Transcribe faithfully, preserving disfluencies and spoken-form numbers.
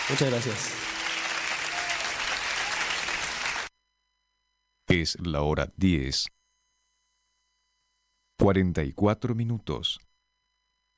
Muchas gracias. Es la hora diez, cuarenta y cuatro minutos.